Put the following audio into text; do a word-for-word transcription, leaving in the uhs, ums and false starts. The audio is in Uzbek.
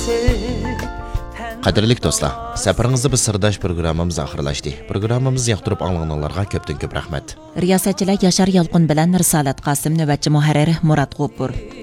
Qadrli do'stlar, safaringizni biz sirdosh programmamiz oxirlashdi. Programmamizni yoqtirib anglaganlarga ko'pdan ko'p rahmat. Riyosatchilar Yashar Yalqin bilan Risolat Qosim, navbatchi muharrir Murod G'upur.